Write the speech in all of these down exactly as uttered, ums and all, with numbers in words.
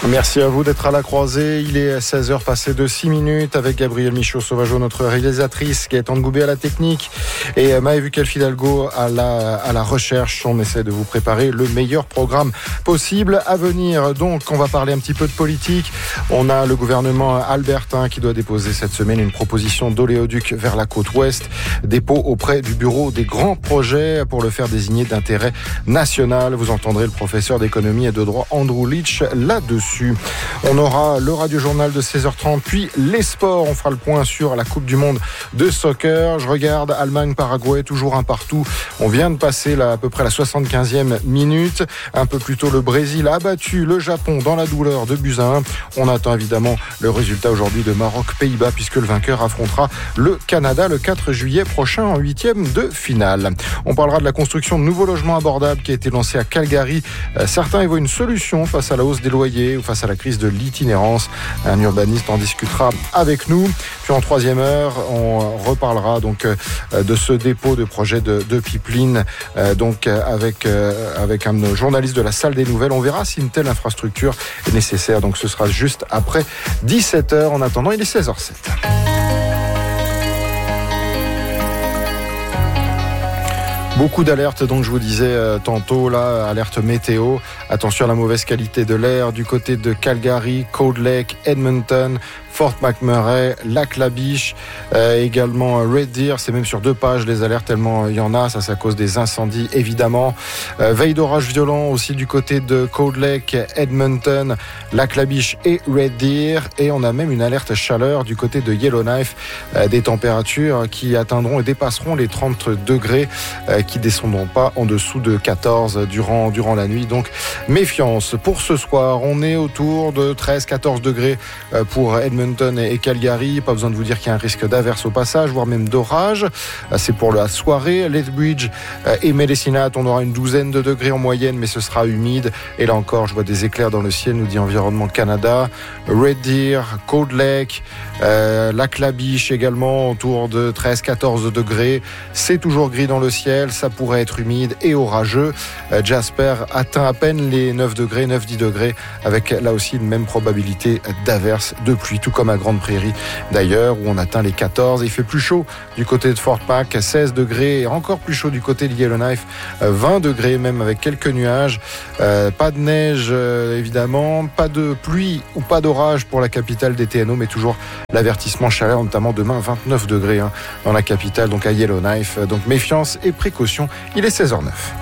Merci à vous d'être à la croisée. Il est seize heures passées de six minutes avec Gabriel Michaud-Sauvageau, notre réalisatrice, Gaëtan Goubet à la technique et Maëvu Fidalgo à la, à la recherche. On essaie de vous préparer le meilleur programme possible à venir. Donc, on va parler un petit peu de politique. On a le gouvernement albertain qui doit déposer cette semaine une proposition d'oléoduc vers la côte ouest, dépôt auprès du bureau des grands projets pour le faire désigner d'intérêt national. Vous entendrez le professeur d'économie et de droit Andrew Leach là-dessus. On aura le radio-journal de seize heures trente, puis les sports. On fera le point sur la Coupe du Monde de soccer. Je regarde Allemagne-Paraguay, toujours un partout. On vient de passer là, à peu près la soixante-quinzième minute. Un peu plus tôt, le Brésil a battu le Japon dans la douleur de buts à un. On attend évidemment le résultat aujourd'hui de Maroc-Pays-Bas, puisque le vainqueur affrontera le Canada le quatre juillet prochain en huitième de finale. On parlera de la construction de nouveaux logements abordables qui a été lancée à Calgary. Certains y voient une solution face à la hausse des loyers ou face à la crise de l'itinérance. Un urbaniste en discutera avec nous. Puis en troisième heure, on reparlera donc de ce dépôt de projet de, de pipeline, donc avec, avec un journaliste de la Salle des Nouvelles. On verra si une telle infrastructure est nécessaire. Donc ce sera juste après dix-sept heures. En attendant, il est seize heures zéro sept. Beaucoup d'alertes, donc je vous disais euh, tantôt, là, alerte météo. Attention à la mauvaise qualité de l'air du côté de Calgary, Cold Lake, Edmonton, Fort McMurray, Lac-la-Biche, euh, également Red Deer. C'est même sur deux pages les alertes tellement il y en a. Ça, c'est à cause des incendies, évidemment. Euh, veille d'orage violent aussi du côté de Cold Lake, Edmonton, Lac-la-Biche et Red Deer. Et on a même une alerte chaleur du côté de Yellowknife. Euh, des températures qui atteindront et dépasseront les trente degrés, euh, qui descendront pas en dessous de quatorze durant, durant la nuit. Donc, méfiance. Pour ce soir, on est autour de treize à quatorze degrés pour Edmonton et Calgary. Pas besoin de vous dire qu'il y a un risque d'averse au passage, voire même d'orage. C'est pour la soirée. Lethbridge et Medicine-Hat, on aura une douzaine de degrés en moyenne, mais ce sera humide. Et là encore, je vois des éclairs dans le ciel, nous dit Environnement Canada. Red Deer, Cold Lake, euh, Lac-la-Biche également, autour de treize à quatorze degrés. C'est toujours gris dans le ciel, ça pourrait être humide et orageux. Euh, Jasper atteint à peine les neuf degrés, neuf à dix degrés, avec là aussi une même probabilité d'averse, de pluie, tout comme à Grande Prairie d'ailleurs, où on atteint les quatorze. Il fait plus chaud du côté de Fort Mac, seize degrés, et encore plus chaud du côté de Yellowknife, vingt degrés même avec quelques nuages. Euh, pas de neige euh, évidemment, pas de pluie ou pas d'orage pour la capitale des T N O, mais toujours l'avertissement chaleur, notamment demain vingt-neuf degrés hein, dans la capitale, donc à Yellowknife. Donc méfiance et précaution. Il est seize heures neuf.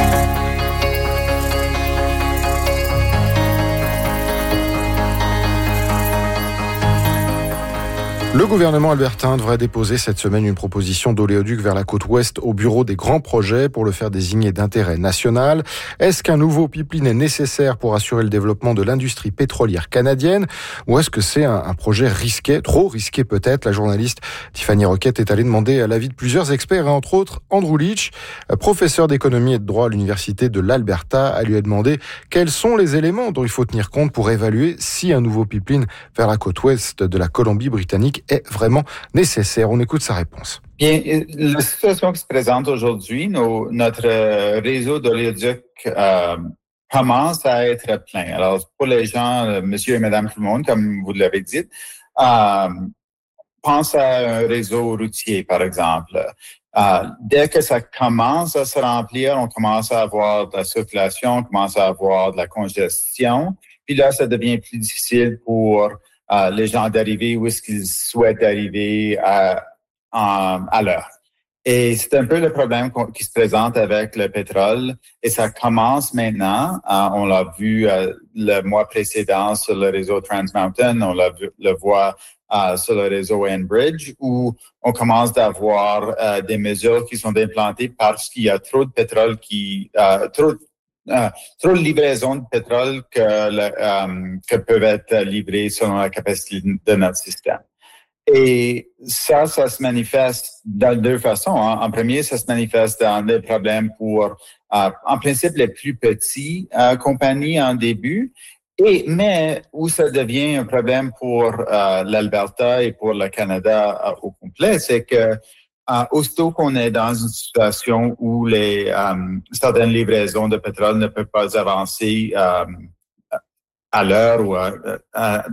Le gouvernement albertain devrait déposer cette semaine une proposition d'oléoduc vers la côte ouest au bureau des grands projets pour le faire désigner d'intérêt national. Est-ce qu'un nouveau pipeline est nécessaire pour assurer le développement de l'industrie pétrolière canadienne, ou est-ce que c'est un, un projet risqué, trop risqué peut-être? La journaliste Tiffany Roquette est allée demander l'avis de plusieurs experts, et entre autres Andrew Leach, professeur d'économie et de droit à l'université de l'Alberta. Elle lui a demandé quels sont les éléments dont il faut tenir compte pour évaluer si un nouveau pipeline vers la côte ouest de la Colombie-Britannique est vraiment nécessaire. On écoute sa réponse. Bien, la situation qui se présente aujourd'hui, nos, notre réseau d'oléoducs euh, commence à être plein. Alors, pour les gens, euh, monsieur et madame tout le monde, comme vous l'avez dit, euh, pense à un réseau routier, par exemple. Euh, dès que ça commence à se remplir, on commence à avoir de la circulation, on commence à avoir de la congestion. Puis là, ça devient plus difficile pour euh, les gens d'arriver où est-ce qu'ils souhaitent arriver à, à, à l'heure. Et c'est un peu le problème qui se présente avec le pétrole. Et ça commence maintenant. Euh, on l'a vu euh, le mois précédent sur le réseau Trans Mountain. On l'a vu, le voit euh, sur le réseau Enbridge, où on commence d'avoir euh, des mesures qui sont implantées parce qu'il y a trop de pétrole qui... Euh, trop Euh, trop de livraisons de pétrole que, le, euh, que peuvent être livrées selon la capacité de notre système. Et ça, ça se manifeste de deux façons. Hein. En premier, ça se manifeste dans des problèmes pour, euh, en principe, les plus petits euh, compagnies en début. Et, mais où ça devient un problème pour euh, l'Alberta et pour le Canada euh, au complet, c'est que Uh, aussitôt qu'on est dans une situation où les um, certaines livraisons de pétrole ne peuvent pas avancer um, à l'heure ou à, à,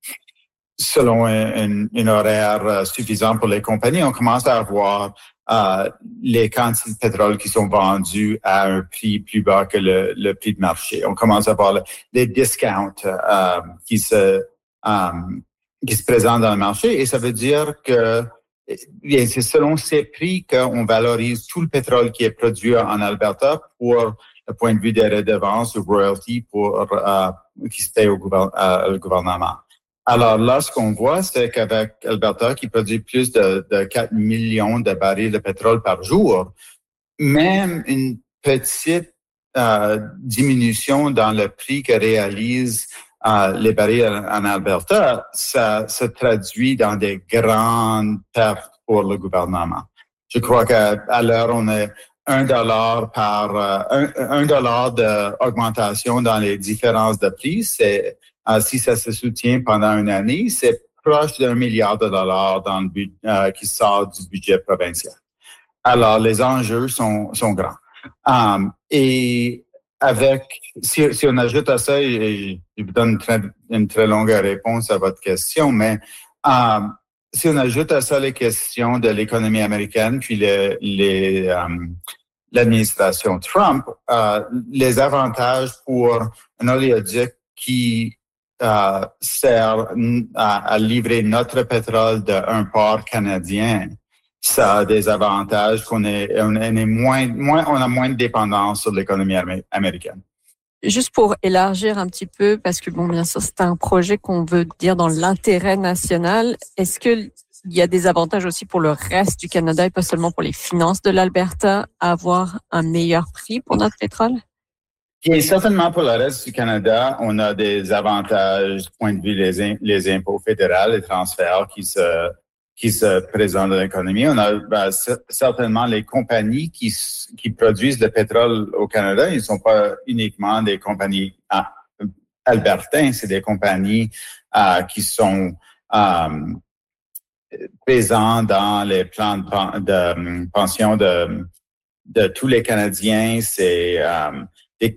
selon un, un horaire suffisant pour les compagnies, on commence à avoir euh, les quantités de pétrole qui sont vendues à un prix plus bas que le, le prix de marché. On commence à avoir les discounts euh, qui se euh, qui se présentent dans le marché et ça veut dire que bien, c'est selon ces prix qu'on valorise tout le pétrole qui est produit en Alberta pour le point de vue des redevances ou royalties pour euh, qui se paye au gouver- euh, gouvernement. Alors là, ce qu'on voit, c'est qu'avec Alberta, qui produit plus de, de quatre millions de barils de pétrole par jour, même une petite euh, diminution dans le prix que réalisent euh, les barils en, en Alberta, ça se traduit dans des grandes pertes pour le gouvernement. Je crois qu'à à l'heure, on est un dollar par euh, un, un dollar d'augmentation dans les différences de prix. C'est euh, si ça se soutient pendant une année, c'est proche d'un milliard de dollars dans le but, euh, qui sort du budget provincial. Alors, les enjeux sont, sont grands. Um, et avec, si, si on ajoute à ça, et je vous donne une très, une très longue réponse à votre question, mais um, si on ajoute à ça les questions de l'économie américaine, puis les, les, um, l'administration Trump, uh, les avantages pour un oléoduc qui uh, sert à, à livrer notre pétrole d'un port canadien, ça a des avantages qu'on est, on est moins, moins, on a moins de dépendance sur l'économie américaine. Juste pour élargir un petit peu, parce que bon, bien sûr, c'est un projet qu'on veut dire dans l'intérêt national. Est-ce que il y a des avantages aussi pour le reste du Canada et pas seulement pour les finances de l'Alberta à avoir un meilleur prix pour notre pétrole? Et certainement pour le reste du Canada, on a des avantages du point de vue des les impôts fédéraux, les transferts qui se qui se présentent dans l'économie. On a ben, certainement les compagnies qui qui produisent le pétrole au Canada. Ils ne sont pas uniquement des compagnies ah, albertaines, c'est des compagnies ah, qui sont um, présents dans les plans de, de pension de de tous les Canadiens. C'est um, des,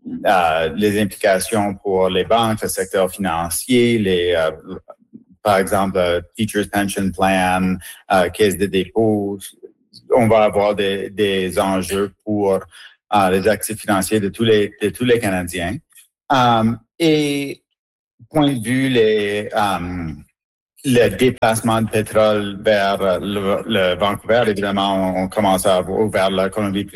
uh, les implications pour les banques, le secteur financier, les uh, par exemple, uh, Teachers Pension Plan, uh, caisse de dépôt. On va avoir des, des enjeux pour uh, les actifs financiers de tous les de tous les Canadiens. Um, et point de vue les um, le déplacement de pétrole vers le, le Vancouver, évidemment, on commence à voir vers la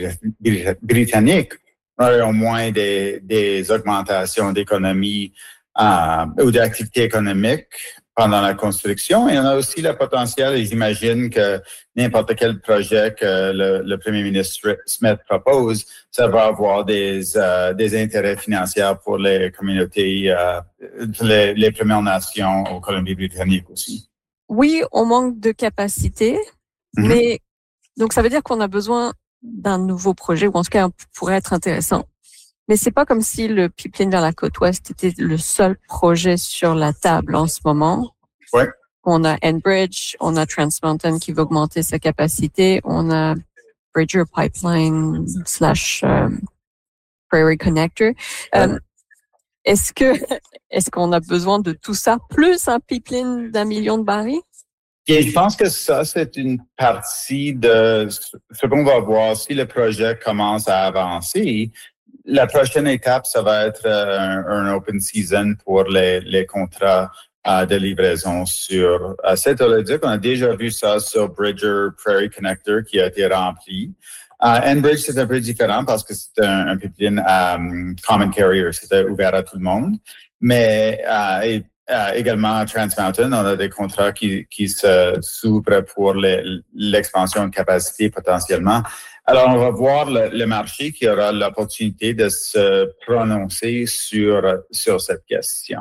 Colombie-Britannique. On a au moins des, des augmentations d'économie euh, ou d'activité économique pendant la construction. Et on a aussi le potentiel, et j'imagine que n'importe quel projet que le, le premier ministre Smith propose, ça va avoir des, euh, des intérêts financiers pour les communautés, euh, les, les Premières Nations au Colombie-Britannique aussi. Oui, on manque de capacité, mm-hmm. mais donc ça veut dire qu'on a besoin d'un nouveau projet, ou en tout cas, pourrait être intéressant. Mais c'est pas comme si le pipeline vers la côte ouest était le seul projet sur la table en ce moment. Ouais. On a Enbridge, on a Trans Mountain qui va augmenter sa capacité, on a Bridger Pipeline slash um, Prairie Connector. Ouais. Um, est-ce que est-ce qu'on a besoin de tout ça plus un pipeline d'un million de barils? Et je pense que ça, c'est une partie de ce qu'on va voir si le projet commence à avancer. La prochaine étape, ça va être un, un open season pour les, les contrats uh, de livraison sur uh, cet oléoduc. On a déjà vu ça sur Bridger Prairie Connector qui a été rempli. Uh, Enbridge, c'est un peu différent parce que c'est un, un pipeline um, common carrier, c'était ouvert à tout le monde. Mais uh, et, uh, également à Trans Mountain, on a des contrats qui, qui se s'ouvrent pour les, l'expansion de capacité potentiellement. Alors, on va voir le, le marché qui aura l'opportunité de se prononcer sur, sur cette question.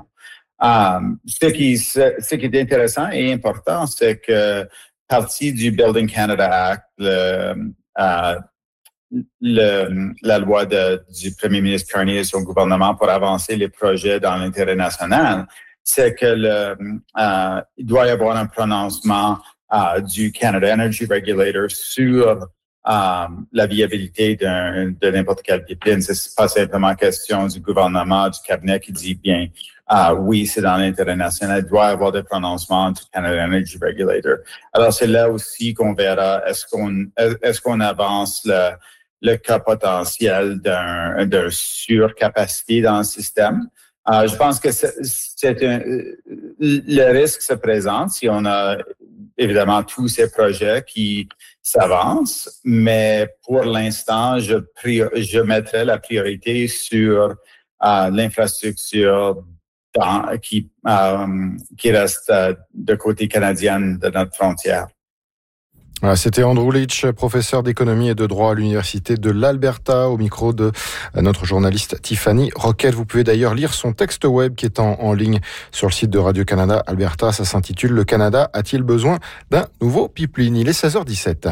Um, ce, qui, ce qui est intéressant et important, c'est que partie du Building Canada Act, le, uh, le, la loi de, du premier ministre Carney et son gouvernement pour avancer les projets dans l'intérêt national, c'est que le, uh, il doit y avoir un prononcement uh, du Canada Energy Regulator sur euh, la viabilité d'un, de n'importe quel pipeline. C'est pas simplement question du gouvernement, du cabinet qui dit bien, ah oui, c'est dans l'intérêt national, il doit y avoir des prononcements du Canada Energy Regulator. Alors c'est là aussi qu'on verra est-ce qu'on est-ce qu'on avance le le cas potentiel d'un, d'un surcapacité dans le système. Euh, je pense que c'est, c'est un, le risque se présente si on a évidemment tous ces projets qui s'avancent, mais pour l'instant, je, prior, je mettrai la priorité sur euh, l'infrastructure dans, qui, euh, qui reste euh, de côté canadien de notre frontière. Voilà, c'était Andrew Leach, professeur d'économie et de droit à l'Université de l'Alberta, au micro de notre journaliste Tiffany Roquette. Vous pouvez d'ailleurs lire son texte web qui est en, en ligne sur le site de Radio-Canada Alberta. Ça s'intitule « Le Canada a-t-il besoin d'un nouveau pipeline ?» Il est seize heures dix-sept.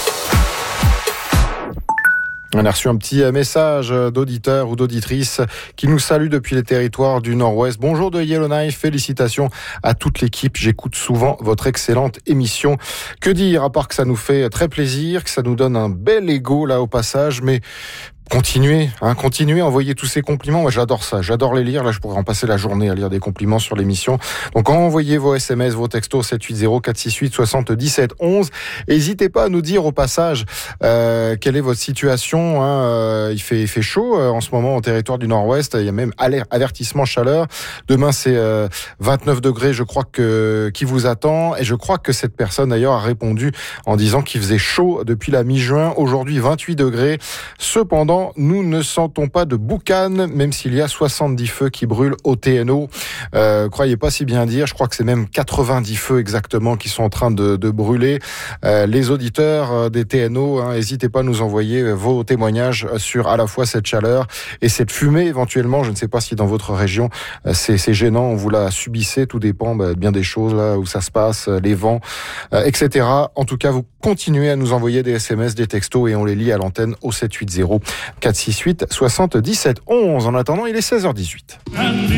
On a reçu un petit message d'auditeurs ou d'auditrices qui nous saluent depuis les territoires du Nord-Ouest. Bonjour de Yellowknife, félicitations à toute l'équipe. J'écoute souvent votre excellente émission. Que dire, à part que ça nous fait très plaisir, que ça nous donne un bel ego là au passage, mais continuez, hein, continuez à envoyer tous ces compliments. Moi, j'adore ça. J'adore les lire. Là, je pourrais en passer la journée à lire des compliments sur l'émission. Donc, envoyez vos S M S, vos textos sept huit zéro quatre six huit soixante-dix-sept onze. N'hésitez pas à nous dire au passage euh, quelle est votre situation. Hein. Euh, il fait, il fait chaud euh, en ce moment au territoire du Nord-Ouest. Il y a même alert, avertissement chaleur. Demain, c'est euh, vingt-neuf degrés, je crois, que qui vous attend. Et je crois que cette personne, d'ailleurs, a répondu en disant qu'il faisait chaud depuis la mi-juin. Aujourd'hui, vingt-huit degrés. Cependant, nous ne sentons pas de boucan, même s'il y a soixante-dix feux qui brûlent au T N O. Euh, croyez pas si bien dire, je crois que c'est même quatre-vingt-dix feux exactement qui sont en train de, de brûler. Euh, les auditeurs des T N O, hein, n'hésitez pas à nous envoyer vos témoignages sur à la fois cette chaleur et cette fumée éventuellement. Je ne sais pas si dans votre région c'est, c'est gênant, on vous la subissez, tout dépend bah, bien des choses là où ça se passe, les vents, euh, et cetera. En tout cas, vous continuez à nous envoyer des S M S, des textos et on les lit à l'antenne au sept huit zéro quatre six huit soixante-dix-sept onze. En attendant, il est seize heures dix-huit.